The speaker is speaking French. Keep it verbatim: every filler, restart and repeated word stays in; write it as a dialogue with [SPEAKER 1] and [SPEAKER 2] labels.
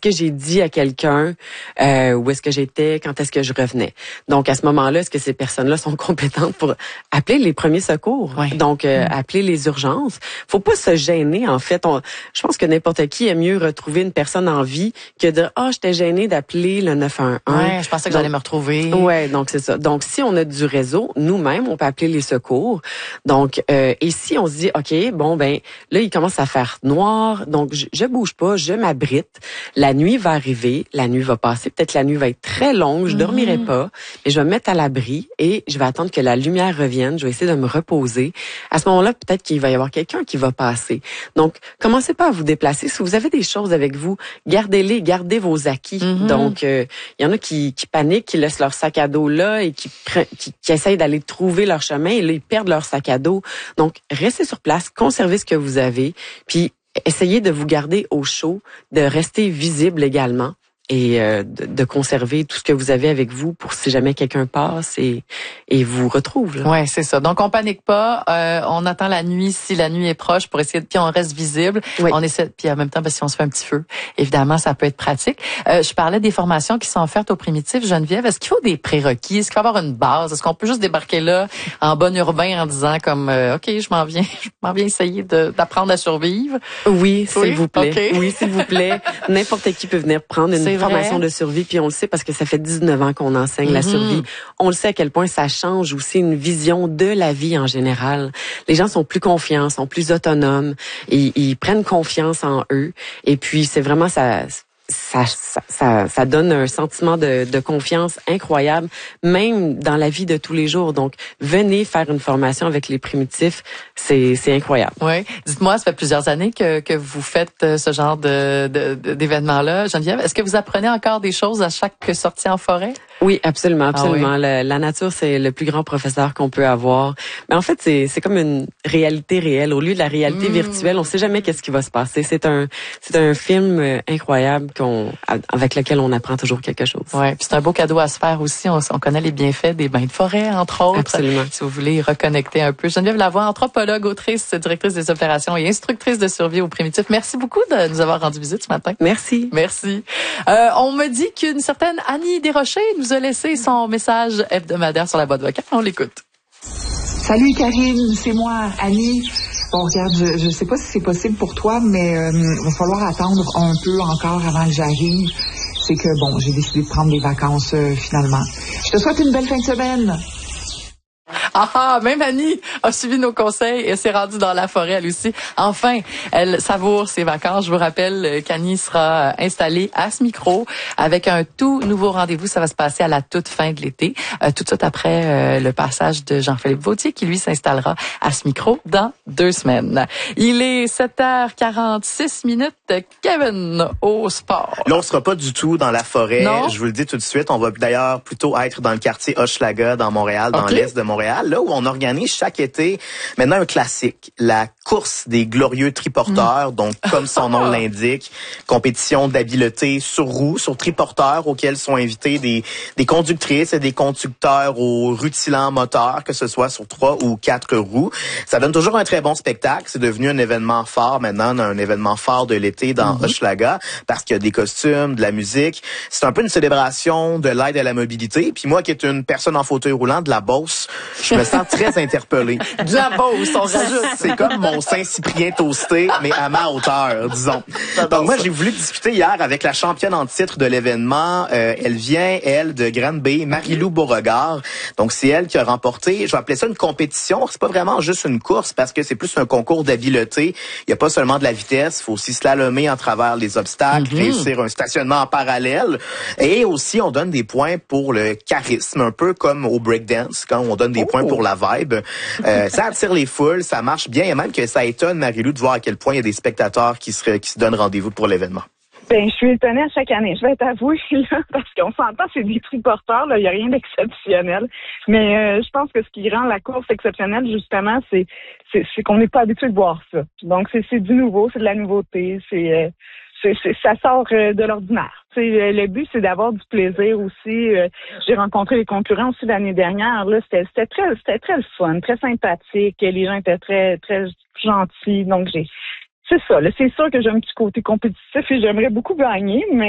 [SPEAKER 1] que j'ai dit à quelqu'un euh, où est-ce que j'étais, quand est-ce que je revenais. Donc, à ce moment-là, est-ce que ces personnes-là sont compétentes pour appeler les premiers secours?
[SPEAKER 2] Oui.
[SPEAKER 1] Donc, euh,
[SPEAKER 2] Mm.
[SPEAKER 1] appeler les urgences. Faut pas se gêner, en fait. On, je pense que n'importe qui aime mieux retrouver une personne en vie que de « Ah, oh, j'étais gênée d'appeler le neuf un un.
[SPEAKER 2] Ouais, je pensais que
[SPEAKER 1] donc,
[SPEAKER 2] j'allais me retrouver.
[SPEAKER 1] Ouais, donc c'est ça. Donc, si on a du réseau, nous-mêmes, on peut appeler les secours. Donc, euh, et si on se dit, OK, bon, ben là, il commence à faire noir, donc je, je bouge pas, je m'abrite. La nuit va arriver, la nuit va passer, peut-être la nuit va être très longue, je mm-hmm. dormirai pas, mais je vais me mettre à l'abri et je vais attendre que la lumière revienne, je vais essayer de me reposer. À ce moment-là, peut-être qu'il va y avoir quelqu'un qui va passer. Donc, commencez pas à vous déplacer. Si vous avez des choses avec vous, gardez-les, gardez vos acquis. Mm-hmm. Donc, il euh, y en a qui, qui paniquent, qui laissent leur sac à dos là et qui, qui, qui essayent d'aller trouver leur chemin et là, ils perdent leur sac à dos. Donc, restez sur place, conservez ce que vous avez, puis essayez de vous garder au chaud, de rester visible également et euh, de, de conserver tout ce que vous avez avec vous pour si jamais quelqu'un passe et, et vous retrouve. Là.
[SPEAKER 2] Ouais, c'est ça. Donc, on panique pas. Euh, on attend la nuit si la nuit est proche pour essayer de... Puis on reste visible. Oui. On essaie... Puis en même temps, ben, si on se fait un petit feu, évidemment, ça peut être pratique. Euh, je parlais des formations qui sont offertes aux primitifs. Geneviève, est-ce qu'il faut des prérequis? Est-ce qu'il faut avoir une base? Est-ce qu'on peut juste débarquer là en bon urbain en disant comme euh, OK, je m'en viens, je m'en viens essayer de, d'apprendre à survivre?
[SPEAKER 1] Oui, s'il
[SPEAKER 2] oui?
[SPEAKER 1] vous plaît.
[SPEAKER 2] Okay.
[SPEAKER 1] Oui, s'il vous plaît. N'importe qui peut venir prendre une
[SPEAKER 2] c'est
[SPEAKER 1] formation
[SPEAKER 2] vrai?
[SPEAKER 1] de survie, puis on le sait parce que ça fait dix-neuf ans qu'on enseigne mm-hmm. la survie. On le sait à quel point ça change aussi une vision de la vie en général. Les gens sont plus confiants, sont plus autonomes, et, ils prennent confiance en eux. Et puis, c'est vraiment ça... Ça, ça, ça, ça donne un sentiment de, de confiance incroyable, même dans la vie de tous les jours. Donc, venez faire une formation avec les primitifs, c'est, c'est incroyable.
[SPEAKER 2] Oui. Dites-moi, ça fait plusieurs années que, que vous faites ce genre de, de, d'événements-là. Geneviève, est-ce que vous apprenez encore des choses à chaque sortie en forêt?
[SPEAKER 1] Oui, absolument, absolument.
[SPEAKER 2] Ah oui.
[SPEAKER 1] La, la nature, c'est le plus grand professeur qu'on peut avoir. Mais en fait, c'est, c'est comme une réalité réelle. Au lieu de la réalité mmh. virtuelle, on sait jamais qu'est-ce qui va se passer. C'est un, c'est un film incroyable qu'on, avec lequel on apprend toujours quelque chose.
[SPEAKER 2] Ouais, puis c'est un beau cadeau à se faire aussi. On, on connaît les bienfaits des bains de forêt, entre autres.
[SPEAKER 1] Absolument.
[SPEAKER 2] Si vous voulez reconnecter un peu. Geneviève Lavoie, anthropologue, autrice, directrice des opérations et instructrice de survie aux primitifs. Merci beaucoup de nous avoir rendu visite ce matin.
[SPEAKER 1] Merci.
[SPEAKER 2] Merci. Euh, on me dit qu'une certaine Annie Desrochers nous a laissé son message hebdomadaire sur la boîte vocale. On l'écoute.
[SPEAKER 3] Salut Karine, c'est moi, Annie. Bon, regarde, je ne sais pas si c'est possible pour toi, mais euh, il va falloir attendre un peu encore avant que j'arrive. C'est que, bon, j'ai décidé de prendre des vacances euh, finalement. Je te souhaite une belle fin de semaine.
[SPEAKER 2] Ah ah, même Annie a suivi nos conseils et s'est rendue dans la forêt, elle aussi. Enfin, elle savoure ses vacances. Je vous rappelle qu'Annie sera installée à ce micro avec un tout nouveau rendez-vous. Ça va se passer à la toute fin de l'été, euh, tout de suite après euh, le passage de Jean-Philippe Vautier qui, lui, s'installera à ce micro dans deux semaines. Il est sept heures quarante-six minutes. Kevin, au sport.
[SPEAKER 4] Là, on sera pas du tout dans la forêt.
[SPEAKER 2] Non?
[SPEAKER 4] Je vous le dis tout de suite. On va d'ailleurs plutôt être dans le quartier Hochelaga, dans Montréal, dans okay. l'est de Montréal, là où on organise chaque été maintenant un classique, la course des glorieux triporteurs. Mmh. Donc, comme son nom l'indique, compétition d'habileté sur roue, sur triporteurs, auxquels sont invités des, des conductrices et des conducteurs aux rutilants moteurs, que ce soit sur trois ou quatre roues. Ça donne toujours un très bon spectacle. C'est devenu un événement fort maintenant, un événement fort de l'été dans mmh. Hochelaga, parce qu'il y a des costumes, de la musique. C'est un peu une célébration de l'aide à la mobilité. Puis moi, qui est une personne en fauteuil roulant, de la Beauce, je me sens très interpellé.
[SPEAKER 2] De la Beauce, on rajoute.
[SPEAKER 4] C'est comme mon Saint-Cyprien toasté, mais à ma hauteur, disons. Donc moi, j'ai voulu discuter hier avec la championne en titre de l'événement. Euh, elle vient, elle, de Grande-Bay, Marie-Lou Beauregard. Donc c'est elle qui a remporté, je vais appeler ça une compétition. C'est pas vraiment juste une course, parce que c'est plus un concours d'habileté. Il y a pas seulement de la vitesse, il faut aussi slalomer en travers les obstacles, mm-hmm. réussir un stationnement en parallèle. Et aussi, on donne des points pour le charisme, un peu comme au breakdance, quand on donne des oh. points pour la vibe. Euh, ça attire les foules, ça marche bien, et même que ça étonne Marie-Lou de voir à quel point il y a des spectateurs qui se, qui se donnent rendez-vous pour l'événement.
[SPEAKER 5] Ben, je suis étonnée à chaque année. Je vais t'avouer, là, parce qu'on s'entend, c'est des triporteurs, là. Il n'y a rien d'exceptionnel. Mais, euh, je pense que ce qui rend la course exceptionnelle, justement, c'est, c'est, c'est qu'on n'est pas habitué de voir ça. Donc, c'est, c'est du nouveau, c'est de la nouveauté, c'est, euh, c'est, c'est ça sort euh, de l'ordinaire. C'est, euh, le but, c'est d'avoir du plaisir aussi. Euh, j'ai rencontré les concurrents aussi l'année dernière. Là, c'était, c'était très, c'était très le fun, très sympathique. Les gens étaient très, très gentils. Donc, j'ai, c'est ça, là, c'est sûr que j'ai un petit côté compétitif et j'aimerais beaucoup gagner, mais